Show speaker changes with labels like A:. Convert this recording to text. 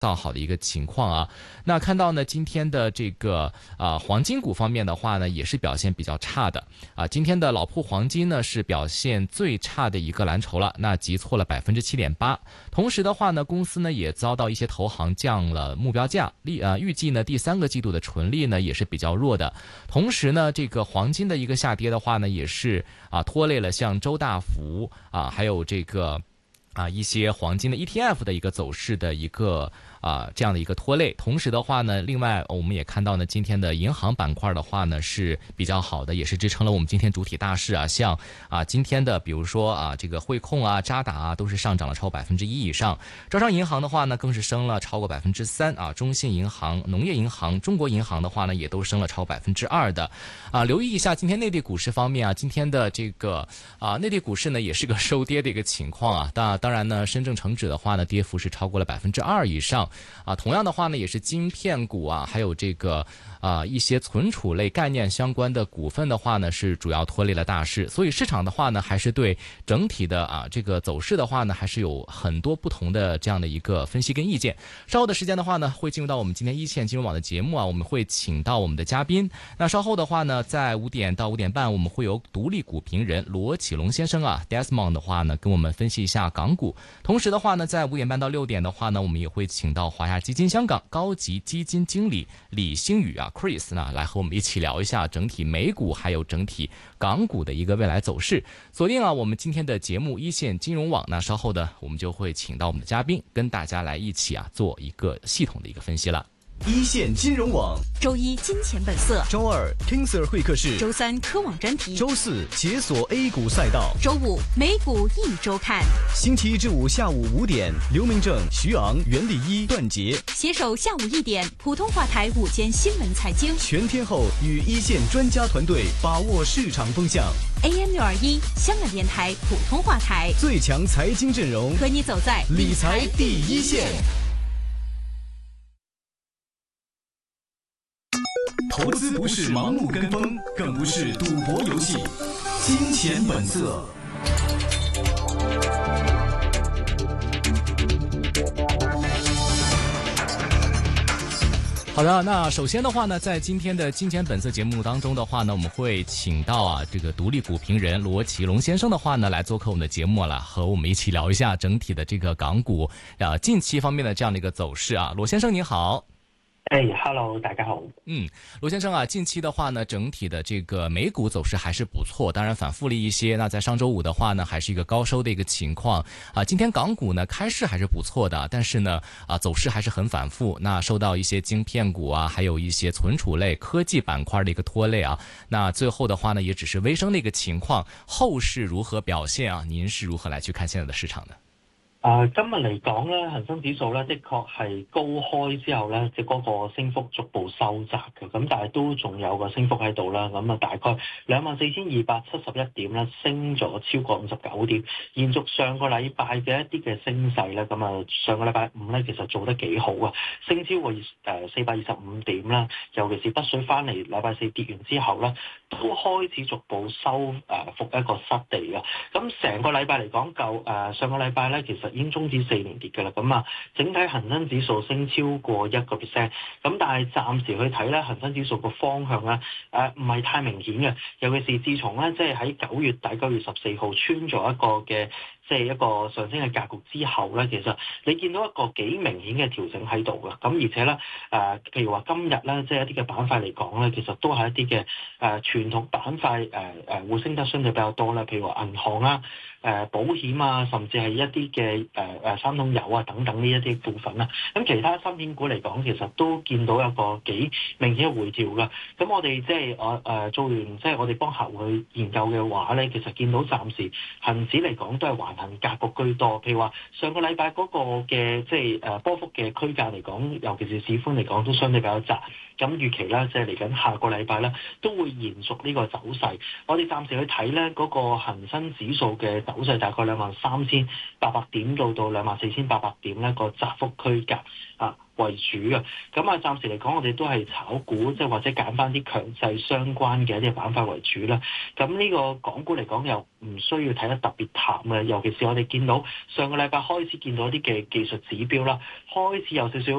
A: 造好的一个情况啊。那看到呢，今天的这个黄金股方面的话呢，也是表现比较差的啊。今天的老铺黄金呢是表现最差的一个蓝筹了，那急挫了7.8%。同时的话呢，公司呢也遭到一些投行降了目标价，预计呢第3个季度的纯利呢也是比较弱的。同时呢，这个黄金的一个下跌的话呢，也是拖累了像周大福还有这个一些黄金的 ETF 的一个走势的一个这样的一个拖累。同时的话呢，另外我们也看到呢，今天的银行板块的话呢是比较好的，也是支撑了我们今天主体大势像今天的比如说这个汇控渣打都是上涨了超过1%以上。招商银行的话呢更是升了超过3%中信银行、农业银行、中国银行的话呢也都升了超2%的留意一下今天内地股市方面今天的这个内地股市呢也是个收跌的一个情况当然呢，深证成指的话呢跌幅是超过了2%以上同样的话呢，也是晶片股还有这个一些存储类概念相关的股份的话呢，是主要拖累了大势。所以市场的话呢，还是对整体的这个走势的话呢，还是有很多不同的这样的一个分析跟意见。稍后的时间的话呢，会进入到我们今天一线金融网的节目我们会请到我们的嘉宾。那稍后的话呢，在5点到5点半，我们会有独立股评人罗启龙先生Desmond 的话呢，跟我们分析一下港股。同时的话呢，在5点半到6点的话呢，我们也会请到华夏基金香港高级基金经理李星宇Chris 呢，来和我们一起聊一下整体美股还有整体港股的一个未来走势。锁定我们今天的节目一线金融网，那稍后呢，我们就会请到我们的嘉宾跟大家来一起做一个系统的一个分析了。
B: 一线金融网，
C: 周一金钱本色，
B: 周二 King Sir 会客室，
C: 周三科网专题，
B: 周四解锁 A 股赛道，
C: 周五美股一周看。
B: 星期一至五下午5点，刘明正、徐昂、袁立一、段杰
C: 携手下午1点，普通话台午间新闻财经，
B: 全天候与一线专家团队把握市场风向。
C: AM621香港电台普通话台，
B: 最强财经阵容，
C: 和你走在
B: 理财第一线。投资不是盲目跟风，更不是赌博游戏。金钱本色。
A: 好的，那首先的话呢，在今天的金钱本色节目当中的话呢，我们会请到这个独立股评人罗启龙先生的话呢，来做客我们的节目了，和我们一起聊一下整体的这个港股近期方面的这样的一个走势罗先生您好。
D: Hello， 大家好。
A: 罗先生近期的话呢，整体的这个美股走势还是不错，当然反复了一些。那在上周五的话呢，还是一个高收的一个情况今天港股呢开市还是不错的，但是呢走势还是很反复。那受到一些晶片股还有一些存储类科技板块的一个拖累那最后的话呢，也只是微升的一个情况。后市如何表现您是如何来去看现在的市场呢？
D: 今日嚟講咧，恒生指數咧，的確係高開之後咧，即係嗰個升幅逐步收窄嘅，咁但係都仲有個升幅喺度啦。咁大概24,271點咧，升咗超過59點，延續上個禮拜嘅一啲嘅升勢咧。咁上個禮拜五咧，其實做得幾好升超過425點啦。尤其是北水翻嚟禮拜四跌完之後咧，都開始逐步收復一個失地嘅。咁成個禮拜嚟講，上個禮拜咧，其實已經終止4年跌嘅啦，咁整體恒生指數升超過1%，咁但係暫時去睇咧，恒生指數個方向咧，唔係太明顯嘅，尤其是自從咧即係喺9月底9月14號穿咗一個嘅即係一個上升嘅格局之後咧，其實你見到一個幾明顯嘅調整喺度嘅，咁而且咧譬如話今日咧即係一啲嘅板塊嚟講咧，其實都係一啲嘅傳統板塊會升得相對比較多啦，譬如話銀行保險甚至係一啲嘅三桶油等等呢一啲部分啦。咁其他芯片股嚟講，其實都見到有個幾明顯嘅回調㗎。咁我哋即係做完即係我哋幫客戶去研究嘅話咧，其實見到暫時恆指嚟講都係橫行格局居多。譬如話上個禮拜嗰個嘅即係波幅嘅區間嚟講，尤其是市寬嚟講都相對比較窄。咁預期咧，即係嚟緊下個禮拜咧，都會延續呢個走勢。我哋暫時去睇咧，嗰個恆生指數嘅走勢大概23,800點到24,800點咧個窄幅區間為主嘅。咁啊，暫時嚟講，我哋都係炒股，即係或者揀翻啲強勢相關嘅一啲板塊為主啦。咁呢個港股嚟講又唔需要睇得特別淡嘅，尤其是我哋見到上個禮拜開始見到一啲嘅技術指標啦，開始有少少